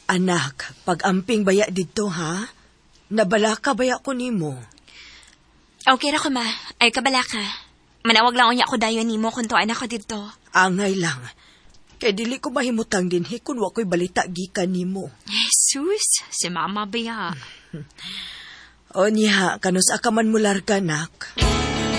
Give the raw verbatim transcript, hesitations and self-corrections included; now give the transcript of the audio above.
Anak, pag-amping baya dito, ha? Nabala ka baya ko nimo. Okay ra ko, ma. Ay, kabala ka. Manawag lang unya ako dayon nimo kung tuan ako dito. Angay lang. Kay dili ko mahimutang dinhi kung wa ko'y balita gikan nimo. Jesus, si mama baya. O niya, kanus ka man mularga, nak.